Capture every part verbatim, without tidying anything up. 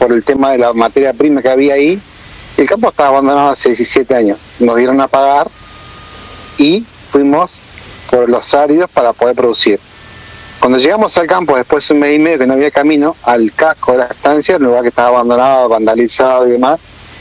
por el tema de la materia prima que había ahí. El campo estaba abandonado hace diecisiete años. Nos dieron a pagar y fuimos por los áridos para poder producir. Cuando llegamos al campo, después de un mes y medio que no había camino, al casco de la estancia, el lugar que estaba abandonado, vandalizado y demás,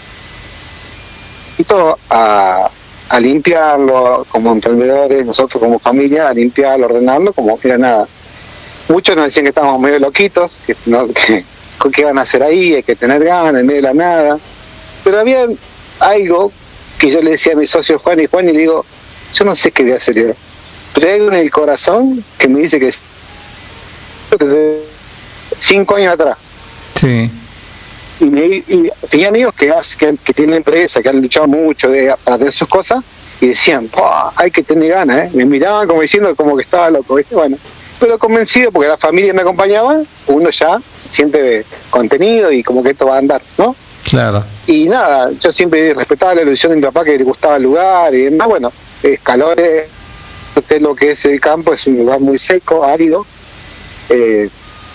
y todo a, a limpiarlo como emprendedores, nosotros como familia, a limpiarlo, ordenarlo, como era nada. Muchos nos decían que estábamos medio loquitos, que, no, que, que iban a hacer ahí, hay que tener ganas, en medio de la nada. Pero había algo que yo le decía a mi socio Juan y Juan, y le digo, yo no sé qué voy a hacer yo, pero hay algo en el corazón que me dice que es cinco años atrás. Sí. Y, me, y tenía amigos que, que, que tienen empresa, que han luchado mucho de, para hacer sus cosas, y decían, hay que tener ganas, ¿eh? Me miraban como diciendo como que estaba loco, ¿viste? Bueno, pero convencido porque la familia me acompañaba, uno ya siente contenido y como que esto va a andar, ¿no? Claro. Y nada, yo siempre respetaba la ilusión de mi papá, que le gustaba el lugar y demás. Bueno, es calores, usted lo que es el campo, es un lugar muy seco, árido. Eh,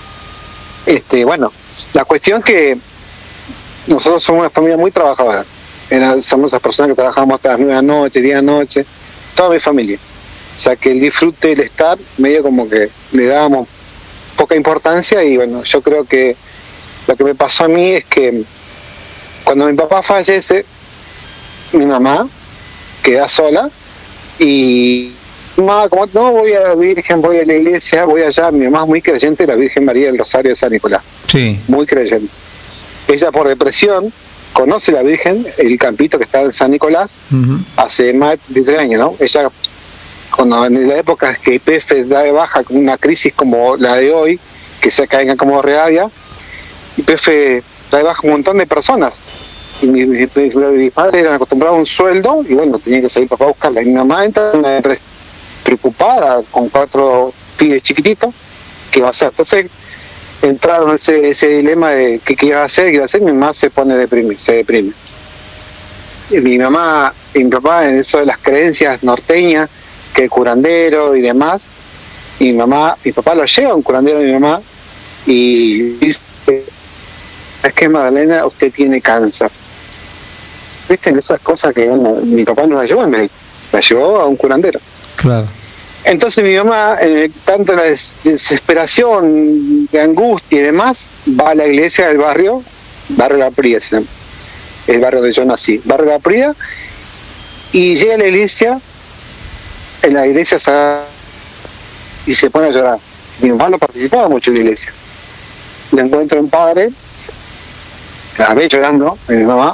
este, bueno, la cuestión que nosotros somos una familia muy trabajadora. Era, somos esas personas que trabajamos hasta las nueve de la noche, diez de la noche, toda mi familia. O sea que el disfrute, el estar, medio como que le dábamos poca importancia. Y bueno, yo creo que lo que me pasó a mí es que cuando mi papá fallece, mi mamá queda sola y mamá, como no voy a la Virgen, voy a la iglesia, voy allá. Mi mamá es muy creyente de la Virgen María del Rosario de San Nicolás. Sí. Muy creyente. Ella por depresión conoce la Virgen, el campito que está en San Nicolás, uh-huh. hace más de tres años, ¿no? Ella, cuando en la época que Y P F da de baja con una crisis como la de hoy, que se caiga como Reavia, Y P F da de baja un montón de personas. Y mi, mi, mi, mi padre era acostumbrado a un sueldo y bueno, tenía que salir papá a buscarla. Y mi mamá entra preocupada con cuatro pibes chiquititos, ¿qué va a hacer? Entonces entraron ese, ese dilema de qué, qué iba a hacer, qué iba a hacer. Mi mamá se pone deprimir, se deprime. Y mi mamá y mi papá en eso de las creencias norteñas, que el curandero y demás, y mi mamá, mi papá lo lleva a un curandero de mi mamá y dice, es que Magdalena, usted tiene cáncer. ¿Viste? Esas cosas que bueno, mi papá no la llevó al médico, la llevó a un curandero. Claro. Entonces mi mamá, eh, tanto la des- desesperación, de angustia y demás, va a la iglesia del barrio, barrio La Prida, se llama, el barrio donde yo nací, barrio La Prida, y llega a la iglesia, en la iglesia se y se pone a llorar. Mi mamá no participaba mucho en la iglesia. Le encuentro un padre, la ve llorando, mi mamá,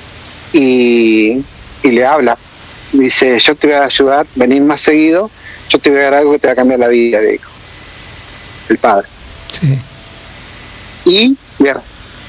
y, y le habla. Dice, yo te voy a ayudar, venir más seguido, yo te voy a dar algo que te va a cambiar la vida, le dijo el padre. Sí. Y, mira,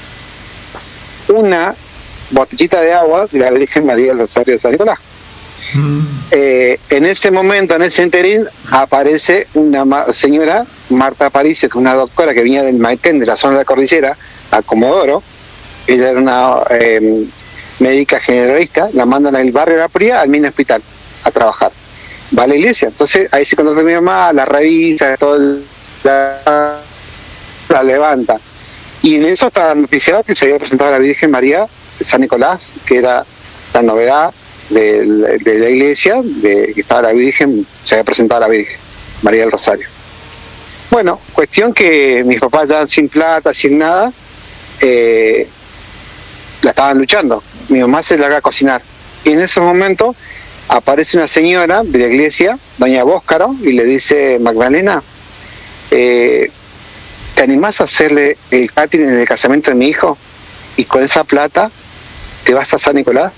una botellita de agua de la Virgen María del Rosario de San Nicolás. Mm. Eh, en ese momento, en ese interín, aparece una ma- señora, Marta Aparicio, que es una doctora que venía del Maitén, de la zona de la cordillera, a Comodoro. Ella era una eh, médica generalista, la mandan al barrio de La Prida, al mini hospital, a trabajar. Va a la iglesia, entonces ahí se conoce a mi mamá, la revisa, todo el, la, la levanta. Y en eso está noticiado que se había presentado a la Virgen María de San Nicolás, que era la novedad de, de la iglesia, de que estaba la Virgen, se había presentado a la Virgen María del Rosario. Bueno, cuestión que mis papás ya sin plata, sin nada, eh, la estaban luchando. Mi mamá se larga a cocinar. Y en ese momento aparece una señora de la iglesia, doña Bóscaro, y le dice, Magdalena, eh, ¿te animás a hacerle el catering en el casamiento de mi hijo? Y con esa plata te vas a San Nicolás.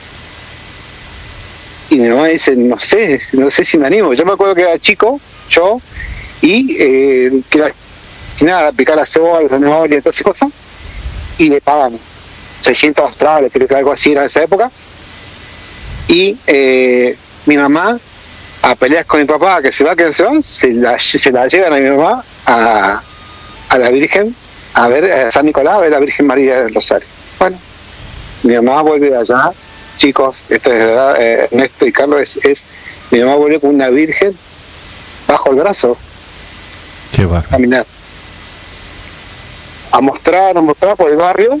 Y mi mamá dice, no sé, no sé si me animo. Yo me acuerdo que era chico, yo, y eh, que era nada, picar la cebolla, la zanahoria, todas esas cosas, y le pagan seiscientos australes, creo que algo así era en esa época. Y eh, mi mamá, a peleas con mi papá, que se va, que se va, se la, se la llevan a mi mamá a, a la Virgen, a ver a San Nicolás, a ver a la Virgen María del Rosario. Bueno, mi mamá vuelve de allá, chicos, esto es verdad, eh, Ernesto y Carlos, es, es mi mamá vuelve con una Virgen bajo el brazo. Qué barro. Caminar. A mostrar, a mostrar por el barrio,